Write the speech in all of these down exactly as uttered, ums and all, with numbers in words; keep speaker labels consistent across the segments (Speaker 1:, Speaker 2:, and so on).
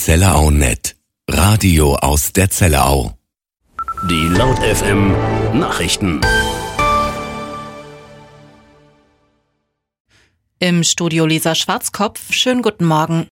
Speaker 1: Zellerau Punkt net. Radio aus der Zellerau.
Speaker 2: Die Laut F M Nachrichten.
Speaker 3: Im Studio Lisa Schwarzkopf, schönen guten Morgen.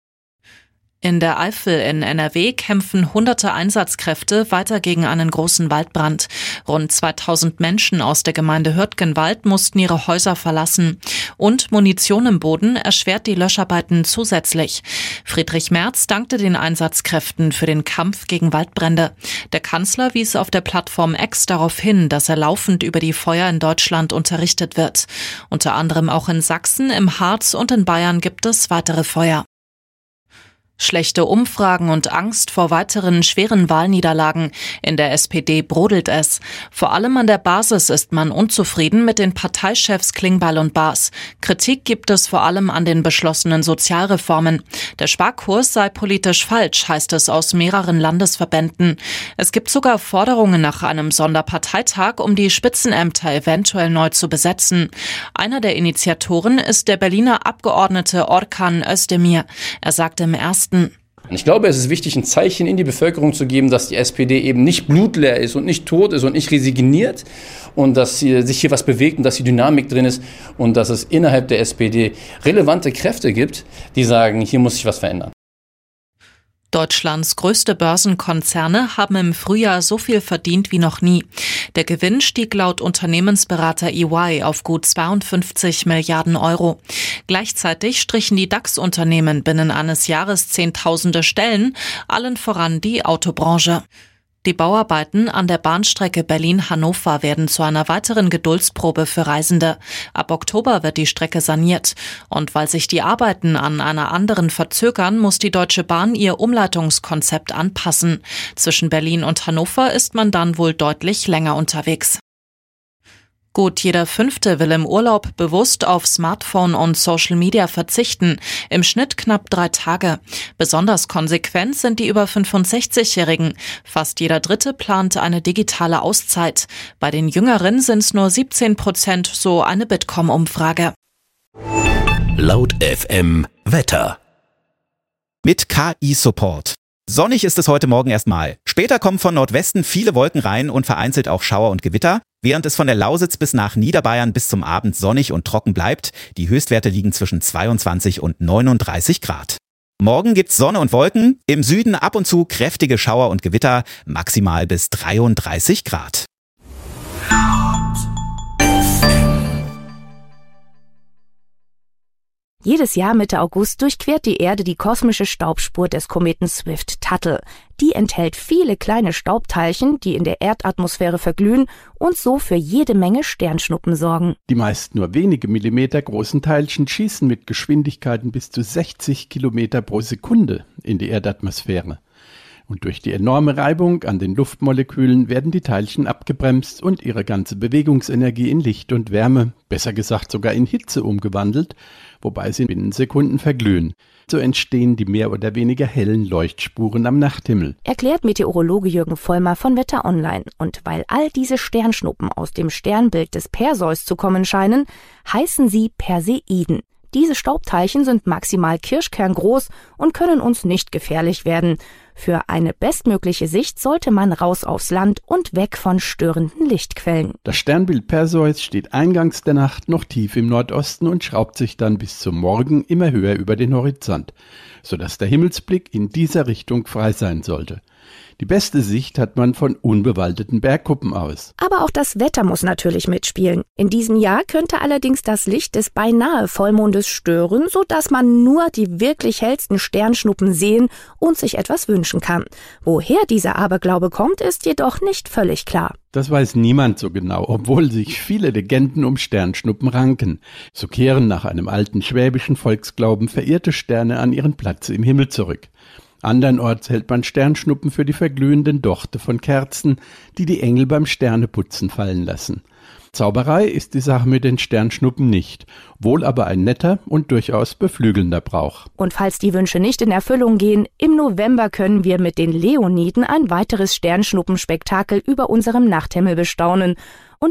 Speaker 3: In der Eifel in N R W kämpfen hunderte Einsatzkräfte weiter gegen einen großen Waldbrand. Rund zweitausend Menschen aus der Gemeinde Hürtgenwald mussten ihre Häuser verlassen. Und Munition im Boden erschwert die Löscharbeiten zusätzlich. Friedrich Merz dankte den Einsatzkräften für den Kampf gegen Waldbrände. Der Kanzler wies auf der Plattform X darauf hin, dass er laufend über die Feuer in Deutschland unterrichtet wird. Unter anderem auch in Sachsen, im Harz und in Bayern gibt es weitere Feuer. Schlechte Umfragen und Angst vor weiteren schweren Wahlniederlagen. In der S P D brodelt es. Vor allem an der Basis ist man unzufrieden mit den Parteichefs Klingbeil und Baas. Kritik gibt es vor allem an den beschlossenen Sozialreformen. Der Sparkurs sei politisch falsch, heißt es aus mehreren Landesverbänden. Es gibt sogar Forderungen nach einem Sonderparteitag, um die Spitzenämter eventuell neu zu besetzen. Einer der Initiatoren ist der Berliner Abgeordnete Orkan Özdemir. Er sagte im ersten
Speaker 4: Ich glaube, es ist wichtig, ein Zeichen in die Bevölkerung zu geben, dass die S P D eben nicht blutleer ist und nicht tot ist und nicht resigniert und dass hier, sich hier was bewegt und dass die Dynamik drin ist und dass es innerhalb der S P D relevante Kräfte gibt, die sagen, hier muss sich was verändern.
Speaker 3: Deutschlands größte Börsenkonzerne haben im Frühjahr so viel verdient wie noch nie. Der Gewinn stieg laut Unternehmensberater E Y auf gut zweiundfünfzig Milliarden Euro. Gleichzeitig strichen die DAX-Unternehmen binnen eines Jahres Zehntausende Stellen, allen voran die Autobranche. Die Bauarbeiten an der Bahnstrecke Berlin-Hannover werden zu einer weiteren Geduldsprobe für Reisende. Ab Oktober wird die Strecke saniert. Und weil sich die Arbeiten an einer anderen verzögern, muss die Deutsche Bahn ihr Umleitungskonzept anpassen. Zwischen Berlin und Hannover ist man dann wohl deutlich länger unterwegs. Gut jeder Fünfte will im Urlaub bewusst auf Smartphone und Social Media verzichten. Im Schnitt knapp drei Tage. Besonders konsequent sind die über fünfundsechzigjährigen. Fast jeder Dritte plant eine digitale Auszeit. Bei den Jüngeren sind es nur siebzehn Prozent, so eine Bitkom-Umfrage.
Speaker 2: Laut F M Wetter.
Speaker 5: Mit K I-Support. Sonnig ist es heute Morgen erstmal. Später kommen von Nordwesten viele Wolken rein und vereinzelt auch Schauer und Gewitter, während es von der Lausitz bis nach Niederbayern bis zum Abend sonnig und trocken bleibt. Die Höchstwerte liegen zwischen zweiundzwanzig und neununddreißig Grad. Morgen gibt's Sonne und Wolken, im Süden ab und zu kräftige Schauer und Gewitter, maximal bis dreiunddreißig Grad.
Speaker 6: Jedes Jahr Mitte August durchquert die Erde die kosmische Staubspur des Kometen Swift-Tuttle. Die enthält viele kleine Staubteilchen, die in der Erdatmosphäre verglühen und so für jede Menge Sternschnuppen sorgen.
Speaker 7: Die meist nur wenige Millimeter großen Teilchen schießen mit Geschwindigkeiten bis zu sechzig Kilometer pro Sekunde in die Erdatmosphäre. Und durch die enorme Reibung an den Luftmolekülen werden die Teilchen abgebremst und ihre ganze Bewegungsenergie in Licht und Wärme, besser gesagt sogar in Hitze umgewandelt, wobei sie binnen Sekunden verglühen. So entstehen die mehr oder weniger hellen Leuchtspuren am Nachthimmel.
Speaker 6: Erklärt Meteorologe Jürgen Vollmer von Wetter Online. Und weil all diese Sternschnuppen aus dem Sternbild des Perseus zu kommen scheinen, heißen sie Perseiden. Diese Staubteilchen sind maximal kirschkerngroß und können uns nicht gefährlich werden. Für eine bestmögliche Sicht sollte man raus aufs Land und weg von störenden Lichtquellen.
Speaker 7: Das Sternbild Perseus steht eingangs der Nacht noch tief im Nordosten und schraubt sich dann bis zum Morgen immer höher über den Horizont, sodass der Himmelsblick in dieser Richtung frei sein sollte. Die beste Sicht hat man von unbewaldeten Bergkuppen aus.
Speaker 6: Aber auch das Wetter muss natürlich mitspielen. In diesem Jahr könnte allerdings das Licht des beinahe Vollmondes stören, sodass man nur die wirklich hellsten Sternschnuppen sehen und sich etwas wünschen kann. Woher dieser Aberglaube kommt, ist jedoch nicht völlig klar.
Speaker 7: Das weiß niemand so genau, obwohl sich viele Legenden um Sternschnuppen ranken. So kehren nach einem alten schwäbischen Volksglauben verehrte Sterne an ihren Platz im Himmel zurück. Andernorts hält man Sternschnuppen für die verglühenden Dochte von Kerzen, die die Engel beim Sterneputzen fallen lassen. Zauberei ist die Sache mit den Sternschnuppen nicht, wohl aber ein netter und durchaus beflügelnder Brauch.
Speaker 6: Und falls die Wünsche nicht in Erfüllung gehen, im November können wir mit den Leoniden ein weiteres Sternschnuppenspektakel über unserem Nachthimmel bestaunen. Und